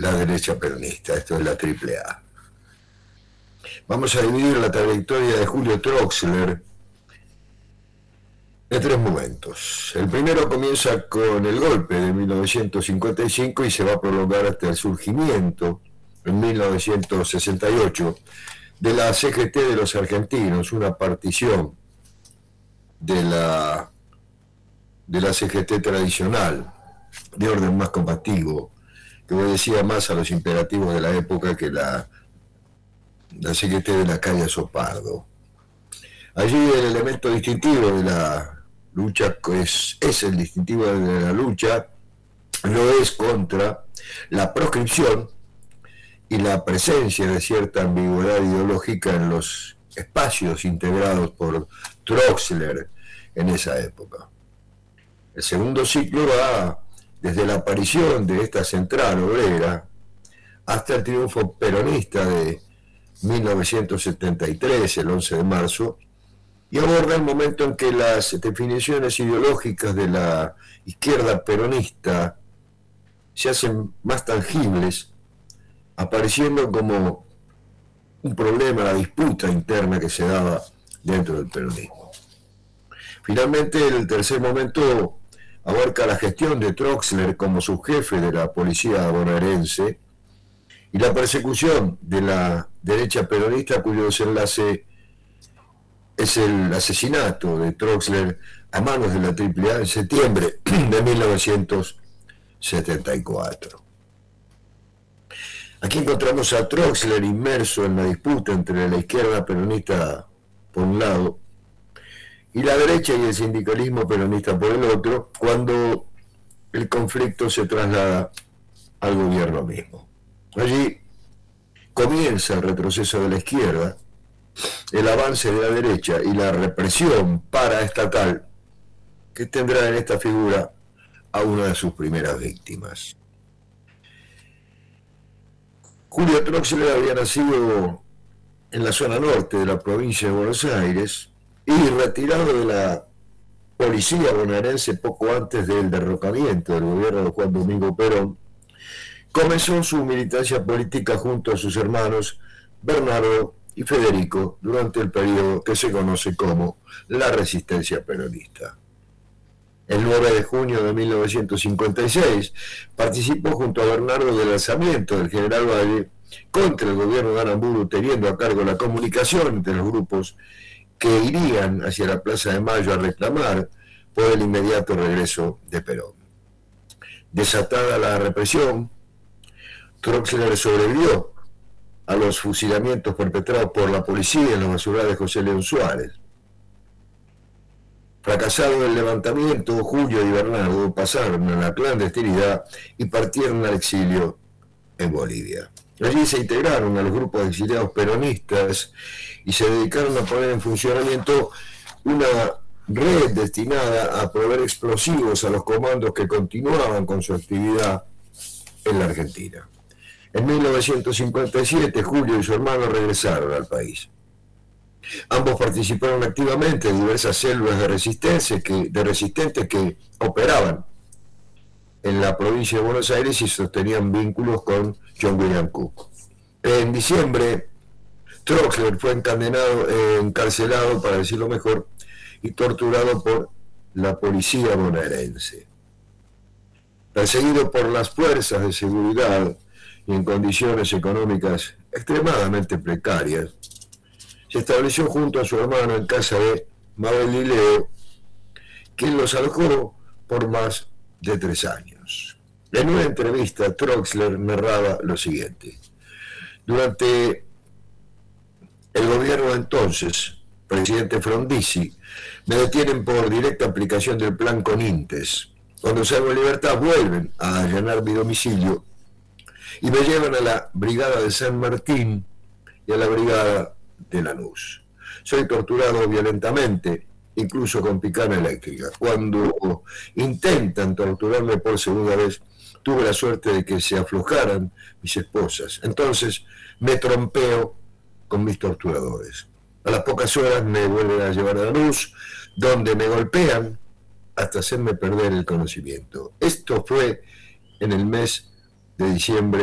la derecha peronista, esto es la AAA. Vamos a dividir la trayectoria de Julio Troxler en tres momentos. El primero comienza con el golpe de 1955 y se va a prolongar hasta el surgimiento en 1968 de la CGT de los argentinos, una partición de la CGT tradicional, de orden más combativo, que obedecía más a los imperativos de la época que la CGT de la calle Sopardo. Allí el elemento distintivo de la lucha es el distintivo de la lucha, lo es contra la proscripción y la presencia de cierta ambigüedad ideológica en los espacios integrados por Troxler en esa época. El segundo ciclo va desde la aparición de esta central obrera hasta el triunfo peronista de 1973, el 11 de marzo, y aborda el momento en que las definiciones ideológicas de la izquierda peronista se hacen más tangibles, apareciendo como un problema, la disputa interna que se daba dentro del peronismo. Finalmente, el tercer momento abarca la gestión de Troxler como subjefe de la policía bonaerense y la persecución de la derecha peronista, cuyo desenlace es el asesinato de Troxler a manos de la AAA en septiembre de 1974. Aquí encontramos a Troxler inmerso en la disputa entre la izquierda peronista por un lado y la derecha y el sindicalismo peronista por el otro, cuando el conflicto se traslada al gobierno mismo. Allí comienza el retroceso de la izquierda, el avance de la derecha y la represión paraestatal que tendrá en esta figura a una de sus primeras víctimas. Julio Troxler había nacido en la zona norte de la provincia de Buenos Aires y retirado de la policía bonaerense poco antes del derrocamiento del gobierno de Juan Domingo Perón, comenzó su militancia política junto a sus hermanos Bernardo y Federico durante el periodo que se conoce como la resistencia peronista. El 9 de junio de 1956 participó junto a Bernardo del alzamiento del general Valle contra el gobierno de Aramburu, teniendo a cargo la comunicación entre los grupos que irían hacia la Plaza de Mayo a reclamar por el inmediato regreso de Perón. Desatada la represión, Troxler sobrevivió a los fusilamientos perpetrados por la policía en los basurales de José León Suárez. Fracasado el levantamiento, Julio y Bernardo pasaron a la clandestinidad y partieron al exilio en Bolivia. Allí se integraron a los grupos de exiliados peronistas y se dedicaron a poner en funcionamiento una red destinada a proveer explosivos a los comandos que continuaban con su actividad en la Argentina. En 1957, Julio y su hermano regresaron al país. Ambos participaron activamente en diversas células de resistentes que operaban en la provincia de Buenos Aires y sostenían vínculos con John William Cook. En diciembre, Troxler fue encarcelado, para decirlo mejor, y torturado por la policía bonaerense. Perseguido por las fuerzas de seguridad y en condiciones económicas extremadamente precarias, se estableció junto a su hermano en casa de Mabel y Leo, quien los alojó por más de 3 años. En una entrevista, Troxler narraba lo siguiente: durante el gobierno de entonces, presidente Frondizi, me detienen por directa aplicación del plan Conintes. Cuando salgo en libertad vuelven a allanar mi domicilio y me llevan a la brigada de San Martín y a la brigada de Lanús. Soy torturado violentamente, incluso con picana eléctrica. Cuando intentan torturarme por segunda vez, tuve la suerte de que se aflojaran mis esposas. Entonces me trompeo con mis torturadores. A las pocas horas me vuelven a llevar a Lanús, donde me golpean hasta hacerme perder el conocimiento. Esto fue en el mes de diciembre